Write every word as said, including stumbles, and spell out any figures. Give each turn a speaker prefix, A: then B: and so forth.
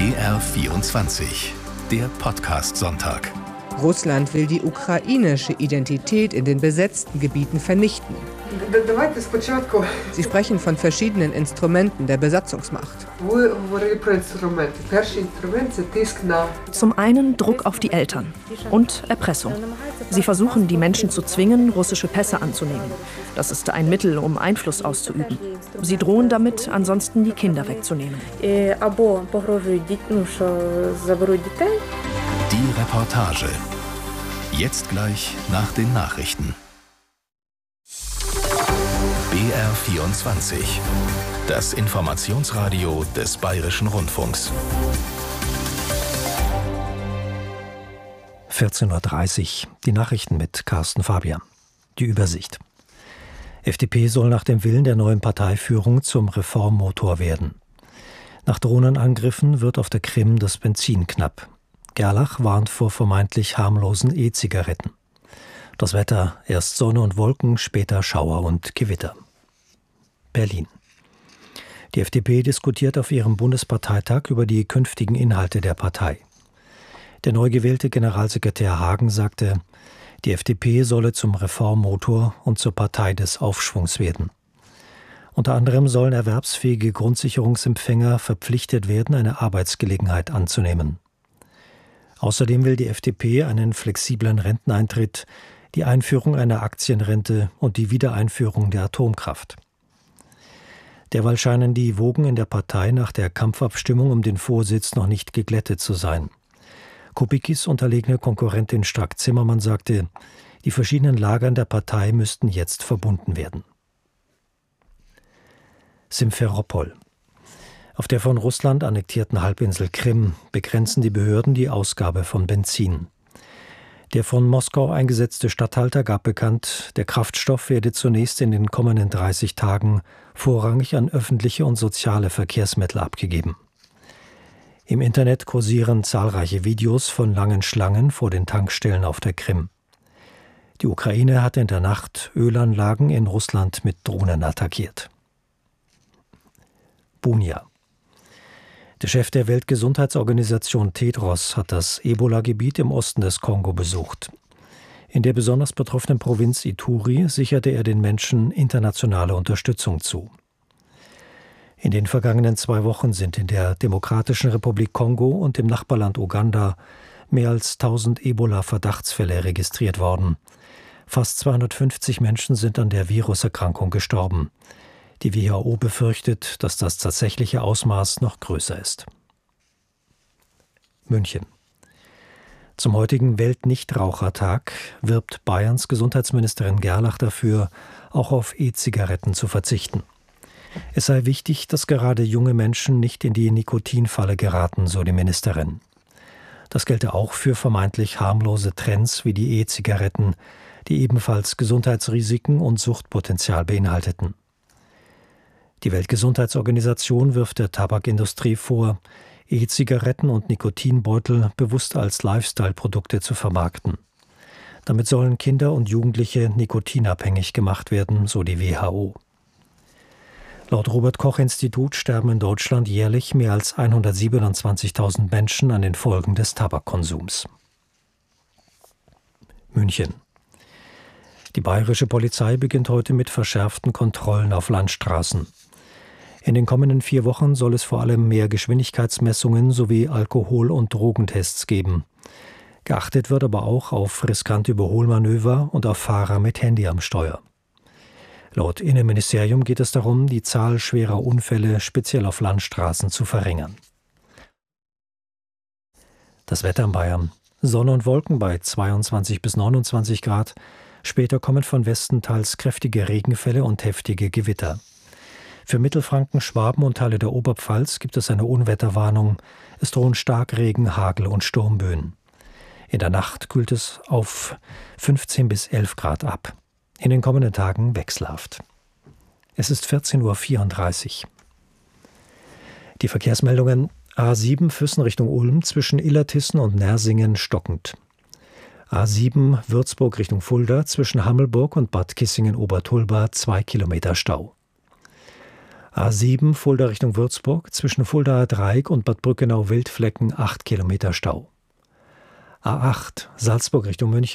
A: B R vierundzwanzig, der Podcast-Sonntag.
B: Russland will die ukrainische Identität in den besetzten Gebieten vernichten. Sie sprechen von verschiedenen Instrumenten der Besatzungsmacht.
C: Zum einen Druck auf die Eltern und Erpressung. Sie versuchen, die Menschen zu zwingen, russische Pässe anzunehmen. Das ist ein Mittel, um Einfluss auszuüben. Sie drohen damit, ansonsten die Kinder wegzunehmen.
A: Die Reportage. Jetzt gleich nach den Nachrichten. B R vierundzwanzig. Das Informationsradio des Bayerischen Rundfunks.
D: vierzehn Uhr dreißig. Die Nachrichten mit Carsten Fabian. Die Übersicht. F D P soll nach dem Willen der neuen Parteiführung zum Reformmotor werden. Nach Drohnenangriffen wird auf der Krim das Benzin knapp. Gerlach warnt vor vermeintlich harmlosen E-Zigaretten. Das Wetter: erst Sonne und Wolken, später Schauer und Gewitter. Berlin. Die F D P diskutiert auf ihrem Bundesparteitag über die künftigen Inhalte der Partei. Der neu gewählte Generalsekretär Hagen sagte, die F D P solle zum Reformmotor und zur Partei des Aufschwungs werden. Unter anderem sollen erwerbsfähige Grundsicherungsempfänger verpflichtet werden, eine Arbeitsgelegenheit anzunehmen. Außerdem will die F D P einen flexiblen Renteneintritt, die Einführung einer Aktienrente und die Wiedereinführung der Atomkraft. Derweil scheinen die Wogen in der Partei nach der Kampfabstimmung um den Vorsitz noch nicht geglättet zu sein. Kubickis unterlegene Konkurrentin Strack-Zimmermann sagte, die verschiedenen Lagern der Partei müssten jetzt verbunden werden. Simferopol. Auf der von Russland annektierten Halbinsel Krim begrenzen die Behörden die Ausgabe von Benzin. Der von Moskau eingesetzte Statthalter gab bekannt, der Kraftstoff werde zunächst in den kommenden dreißig Tagen vorrangig an öffentliche und soziale Verkehrsmittel abgegeben. Im Internet kursieren zahlreiche Videos von langen Schlangen vor den Tankstellen auf der Krim. Die Ukraine hatte in der Nacht Ölanlagen in Russland mit Drohnen attackiert. Bunia. Der Chef der Weltgesundheitsorganisation Tedros hat das Ebola-Gebiet im Osten des Kongo besucht. In der besonders betroffenen Provinz Ituri sicherte er den Menschen internationale Unterstützung zu. In den vergangenen zwei Wochen sind in der Demokratischen Republik Kongo und im Nachbarland Uganda mehr als tausend Ebola-Verdachtsfälle registriert worden. Fast zweihundertfünfzig Menschen sind an der Viruserkrankung gestorben. Die W H O befürchtet, dass das tatsächliche Ausmaß noch größer ist. München. Zum heutigen Weltnichtrauchertag wirbt Bayerns Gesundheitsministerin Gerlach dafür, auch auf E-Zigaretten zu verzichten. Es sei wichtig, dass gerade junge Menschen nicht in die Nikotinfalle geraten, so die Ministerin. Das gelte auch für vermeintlich harmlose Trends wie die E-Zigaretten, die ebenfalls Gesundheitsrisiken und Suchtpotenzial beinhalteten. Die Weltgesundheitsorganisation wirft der Tabakindustrie vor, E-Zigaretten und Nikotinbeutel bewusst als Lifestyle-Produkte zu vermarkten. Damit sollen Kinder und Jugendliche nikotinabhängig gemacht werden, so die W H O. Laut Robert-Koch-Institut sterben in Deutschland jährlich mehr als hundertsiebenundzwanzigtausend Menschen an den Folgen des Tabakkonsums. München. Die bayerische Polizei beginnt heute mit verschärften Kontrollen auf Landstraßen. In den kommenden vier Wochen soll es vor allem mehr Geschwindigkeitsmessungen sowie Alkohol- und Drogentests geben. Geachtet wird aber auch auf riskante Überholmanöver und auf Fahrer mit Handy am Steuer. Laut Innenministerium geht es darum, die Zahl schwerer Unfälle speziell auf Landstraßen zu verringern. Das Wetter in Bayern. Sonne und Wolken bei zweiundzwanzig bis neunundzwanzig Grad. Später kommen von Westen teils kräftige Regenfälle und heftige Gewitter. Für Mittelfranken, Schwaben und Teile der Oberpfalz gibt es eine Unwetterwarnung. Es drohen Starkregen, Hagel und Sturmböen. In der Nacht kühlt es auf fünfzehn bis elf Grad ab. In den kommenden Tagen wechselhaft. Es ist vierzehn Uhr vierunddreißig. Die Verkehrsmeldungen: A sieben Füssen Richtung Ulm zwischen Illertissen und Nersingen stockend. A sieben Würzburg Richtung Fulda zwischen Hammelburg und Bad Kissingen-Obertulba zwei Kilometer Stau. A sieben Fulda Richtung Würzburg, zwischen Fuldaer Dreieck und Bad Brückenau-Wildflecken acht Kilometer Stau. A acht Salzburg Richtung München.